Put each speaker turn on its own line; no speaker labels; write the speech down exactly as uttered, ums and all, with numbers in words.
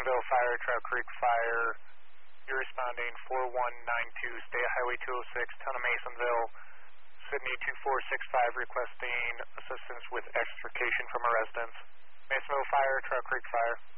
Masonville Fire, Trout Creek Fire. You're responding four one nine two, stay at Highway two oh six, town of Masonville. Sydney two four six five requesting assistance with extrication from a residence. Masonville Fire, Trout Creek Fire.